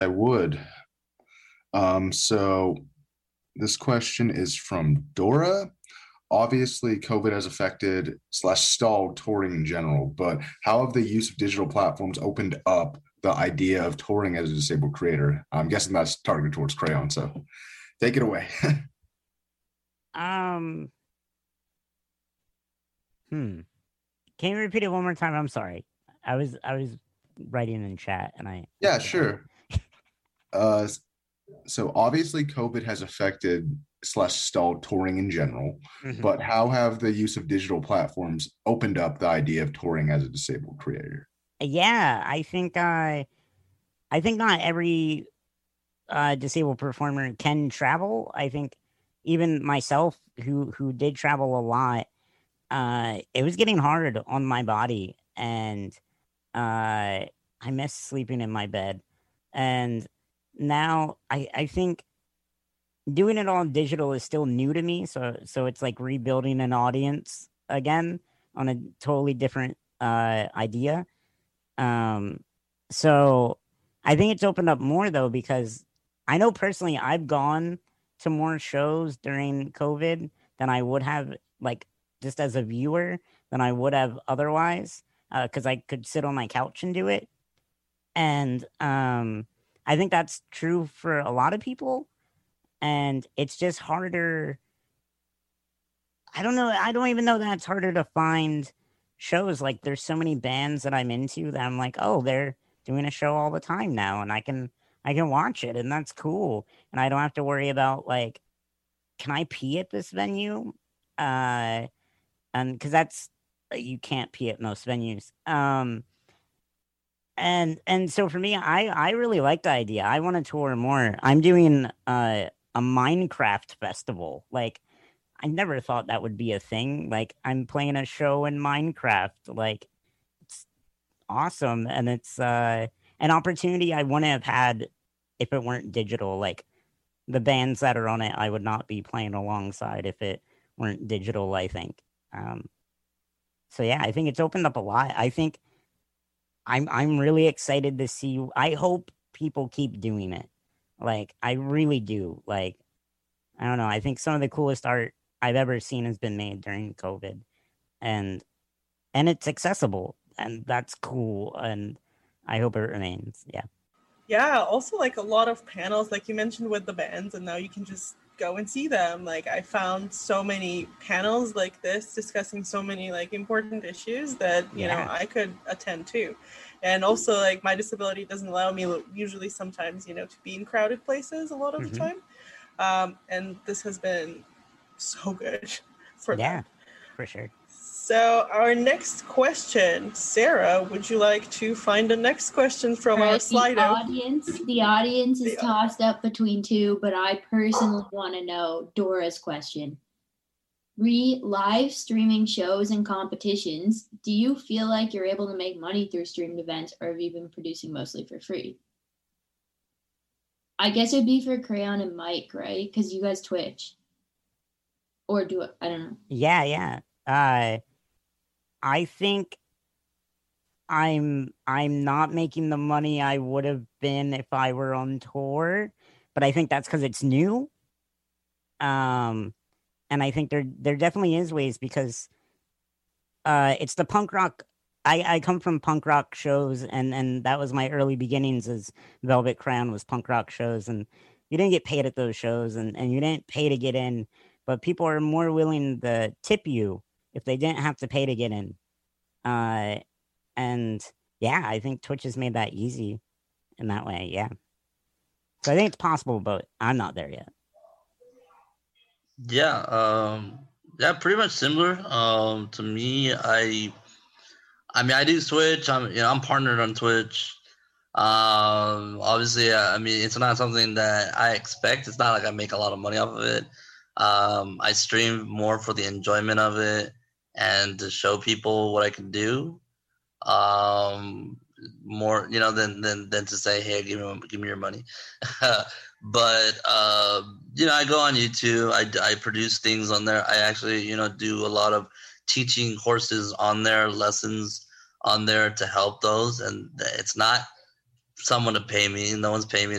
I would. So this question is from Dora. Obviously, COVID has affected slash stalled touring in general, but how have the use of digital platforms opened up the idea of touring as a disabled creator? I'm guessing that's targeted towards Crayon, so take it away. Um, hmm. Can you repeat it one more time? I'm sorry. I was writing in chat and I Yeah, forgot. sure. Uh, so obviously, COVID has affected slash stalled touring in general, Hmm. but how have the use of digital platforms opened up the idea of touring as a disabled creator? Yeah, I think not every disabled performer can travel. I think even myself, who did travel a lot, it was getting hard on my body, and I miss sleeping in my bed. And now I think doing it all digital is still new to me. So it's like rebuilding an audience again on a totally different idea. Um, so I think it's opened up more though because I know personally I've gone to more shows during COVID than I would have like just as a viewer than I would have otherwise because I could sit on my couch and do it. And I think that's true for a lot of people. And it's just harder. I don't know. I don't even know that it's harder to find shows. Like there's so many bands that I'm into that I'm like, oh, they're doing a show all the time now, and I can watch it, and that's cool. And I don't have to worry about like, can I pee at this venue? Uh, and because that's you can't pee at most venues. And so for me, I really like the idea. I want to tour more. I'm doing a Minecraft festival. Like I never thought that would be a thing. Like I'm playing a show in Minecraft. Like it's awesome, and it's an opportunity I wouldn't have had if it weren't digital. Like the bands that are on it, I would not be playing alongside if it weren't digital. I think. Um, so yeah, I think it's opened up a lot. I think I'm really excited to see. I hope people keep doing it. Like I really do. Like I don't know. I think some of the coolest art I've ever seen has been made during COVID, and it's accessible, and that's cool. And I hope it remains. Yeah. Yeah, also like a lot of panels, like you mentioned with the bands, and now you can just go and see them. Like I found so many panels like this discussing so many like important issues that Yeah. I could attend to. And also like my disability doesn't allow me usually sometimes to be in crowded places a lot of the Hmm. time. And this has been so good for that. Yeah. For sure. So our next question, Sarah, would you like to find the next question from All our right, Slido? the audience is Yeah. tossed up between two, but I personally want to know Dora's question. Live streaming shows and competitions, do you feel like you're able to make money through streamed events, or have you been producing mostly for free? I guess it'd be for Crayon and Mike, right? Because you guys Twitch. Or do it, I don't know. Yeah. Yeah. I think I'm not making the money I would have been if I were on tour, but I think that's because it's new. Um, and I think there definitely is ways because it's the punk rock. I come from punk rock shows, and that was my early beginnings as Velvet Crown was punk rock shows, and you didn't get paid at those shows, and you didn't pay to get in, but people are more willing to tip you if they didn't have to pay to get in. Uh, and yeah, I think Twitch has made that easy in that way. Yeah, so I think it's possible, but I'm not there yet. Yeah, yeah, pretty much similar. To me, I mean, I do Twitch. I'm partnered on Twitch. Obviously, I mean, it's not something that I expect. It's not like I make a lot of money off of it. I stream more for the enjoyment of it and to show people what I can do. Um, More, than to say, hey, give me your money. But I go on YouTube. I produce things on there. I actually, do a lot of teaching horses on there, lessons on there to help those. And it's not someone to pay me. No one's paying me